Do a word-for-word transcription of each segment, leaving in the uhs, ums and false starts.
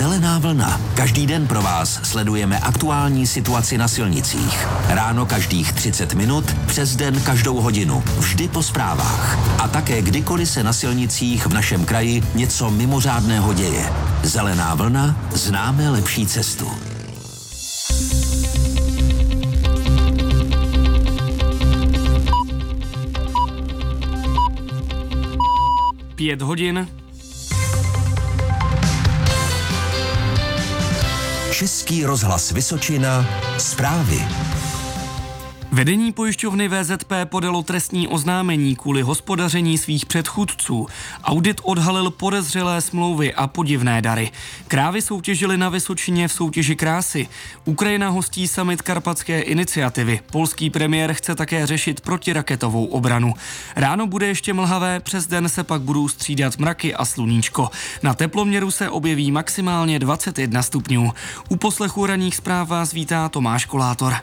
Zelená vlna. Každý den pro vás sledujeme aktuální situaci na silnicích. Ráno každých třicet minut, přes den každou hodinu. Vždy po zprávách. A také kdykoliv se na silnicích v našem kraji něco mimořádného děje. Zelená vlna. Známe lepší cestu. Pět hodin. Český rozhlas Vysočina. Zprávy. Vedení pojišťovny V Z P podalo trestní oznámení kvůli hospodaření svých předchůdců. Audit odhalil podezřelé smlouvy a podivné dary. Krávy soutěžily na Vysočině v soutěži krásy. Ukrajina hostí summit Karpatské iniciativy. Polský premiér chce také řešit protiraketovou obranu. Ráno bude ještě mlhavé, přes den se pak budou střídat mraky a sluníčko. Na teploměru se objeví maximálně dvacet jedna stupňů. U poslechu ranních zpráv vás vítá Tomáš Kolátor.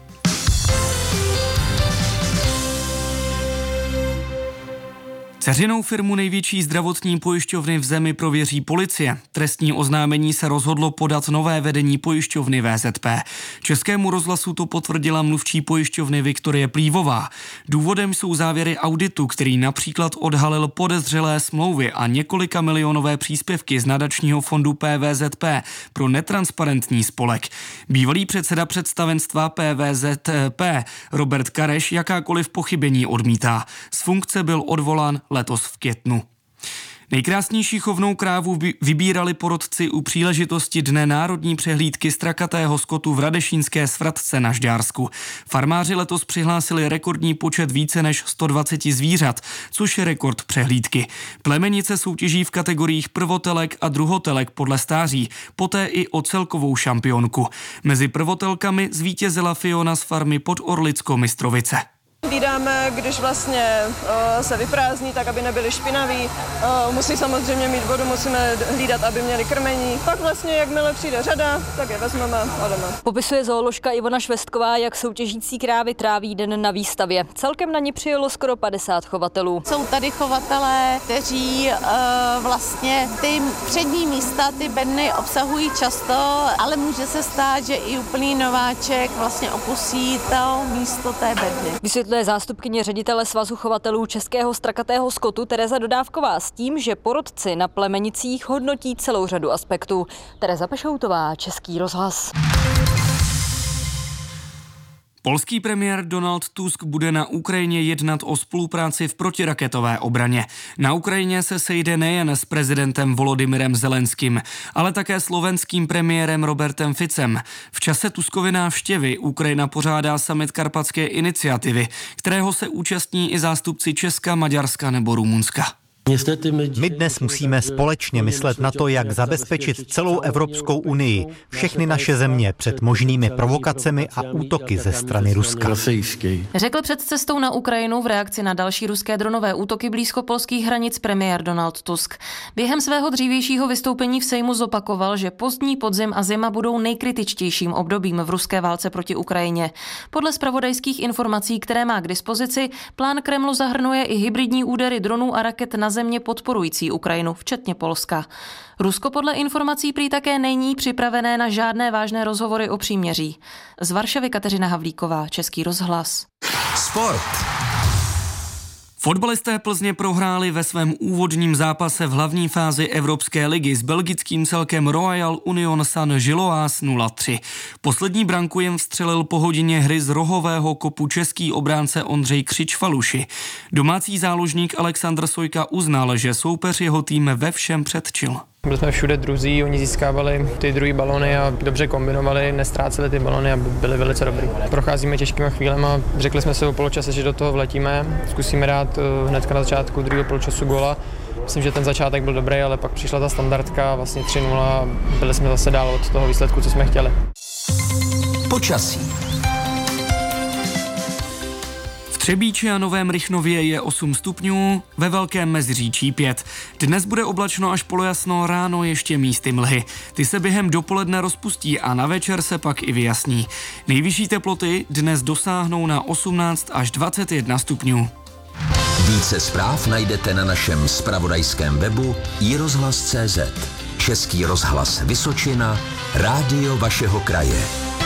Dceřinou firmu největší zdravotní pojišťovny v zemi prověří policie. Trestní oznámení se rozhodlo podat nové vedení pojišťovny V Z P. Českému rozhlasu to potvrdila mluvčí pojišťovny Viktorie Plívová. Důvodem jsou závěry auditu, který například odhalil podezřelé smlouvy a několika milionové příspěvky z nadačního fondu P V Z P pro netransparentní spolek. Bývalý předseda představenstva P V Z P Robert Kareš jakákoliv pochybení odmítá. Z funkce byl odvolán letos v květnu. Nejkrásnější chovnou krávu vybírali porotci u příležitosti Dne národní přehlídky strakatého skotu v Radešínské Svratce na Žďársku. Farmáři letos přihlásili rekordní počet více než sto dvacet zvířat, což je rekord přehlídky. Plemenice soutěží v kategoriích prvotelek a druhotelek podle stáří, poté i o celkovou šampionku. Mezi prvotelkami zvítězila Fiona z farmy pod Orlickou Mystrovice. Hlídáme, když vlastně uh, se vyprázdní, tak aby nebyly špinaví. Uh, musí samozřejmě mít vodu, musíme hlídat, aby měli krmení. Pak vlastně, jakmile přijde řada, tak je vezmeme a jdeme. Popisuje zooložka Ivona Švestková, jak soutěžící krávy tráví den na výstavě. Celkem na ní přijelo skoro padesát chovatelů. Jsou tady chovatelé, kteří uh, vlastně ty přední místa, ty bedny obsahují často, ale může se stát, že i úplný nováček vlastně opustí to místo té bedny. Vysvětluje zástupkyně ředitele Svazu chovatelů českého strakatého skotu Tereza Dodávková s tím, že porotci na plemenicích hodnotí celou řadu aspektů. Tereza Pešoutová, Český rozhlas. Polský premiér Donald Tusk bude na Ukrajině jednat o spolupráci v protiraketové obraně. Na Ukrajině se sejde nejen s prezidentem Volodymyrem Zelenským, ale také slovenským premiérem Robertem Ficem. V čase Tuskovy návštěvy Ukrajina pořádá summit Karpatské iniciativy, kterého se účastní i zástupci Česka, Maďarska nebo Rumunska. My dnes musíme společně myslet na to, jak zabezpečit celou Evropskou unii, všechny naše země před možnými provokacemi a útoky ze strany Ruska. Řekl před cestou na Ukrajinu v reakci na další ruské dronové útoky blízko polských hranic premiér Donald Tusk. Během svého dřívějšího vystoupení v Sejmu zopakoval, že pozdní podzim a zima budou nejkritičtějším obdobím v ruské válce proti Ukrajině. Podle zpravodajských informací, které má k dispozici, plán Kremlu zahrnuje i hybridní údery dronů a raket na země podporující Ukrajinu, včetně Polska. Rusko podle informací prý také není připravené na žádné vážné rozhovory o příměří. Z Varšavy Kateřina Havlíková, Český rozhlas. Sport. Fotbalisté Plzně prohráli ve svém úvodním zápase v hlavní fázi Evropské ligy s belgickým celkem Royal Union Saint-Gilloise nula tři. Poslední branku jim vstřelil po hodině hry z rohového kopu český obránce Ondřej Křičfaluši. Domácí záložník Alexandr Sojka uznal, že soupeř jeho tým ve všem předčil. Byli jsme všude druzí, oni získávali ty druhý balony a dobře kombinovali, nestráceli ty balony a byli velice dobrý. Procházíme těžkýma chvílema, řekli jsme si o poločase, že do toho vletíme, zkusíme dát hned na začátku druhého poločasu góla. Myslím, že ten začátek byl dobrý, ale pak přišla ta standardka, vlastně tři nula a byli jsme zase dál od toho výsledku, co jsme chtěli. Počasí. Třebíči a Novém Rychnově je osm stupňů, ve Velkém Meziříčí pět. Dnes bude oblačno až polojasno, ráno ještě místy mlhy. Ty se během dopoledne rozpustí a na večer se pak i vyjasní. Nejvyšší teploty dnes dosáhnou na osmnáct až dvacet jedna stupňů. Více zpráv najdete na našem zpravodajském webu i rozhlas tečka cé zet. Český rozhlas Vysočina, rádio vašeho kraje.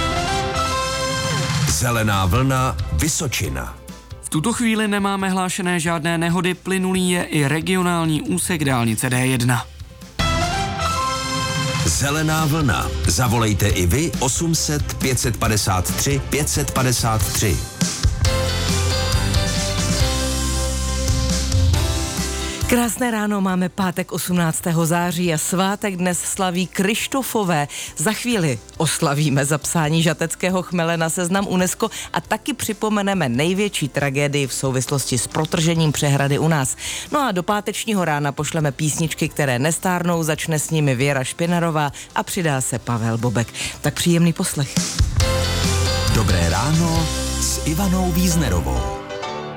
Zelená vlna Vysočina. V tuto chvíli nemáme hlášené žádné nehody, plynulý je i regionální úsek dálnice D jedna. Zelená vlna. Zavolejte i vy osm set pět padesát tři pět padesát tři. Krásné ráno, máme pátek osmnáctého září a svátek dnes slaví Krištofové. Za chvíli oslavíme zapsání žateckého chmele na seznam UNESCO a taky připomeneme největší tragédii v souvislosti s protržením přehrady u nás. No a do pátečního rána pošleme písničky, které nestárnou, začne s nimi Věra Špinarová a přidá se Pavel Bobek. Tak příjemný poslech. Dobré ráno s Ivanou Víznerovou.